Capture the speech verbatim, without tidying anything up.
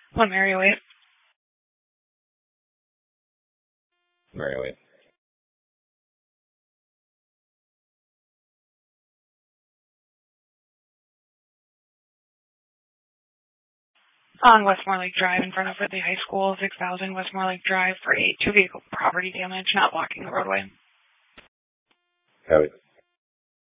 What Mary Wait? Mary Wait. On Westmore Lake Drive in front of Ridley High School, six thousand Westmore Lake Drive for a two-vehicle property damage not blocking the roadway. Copy.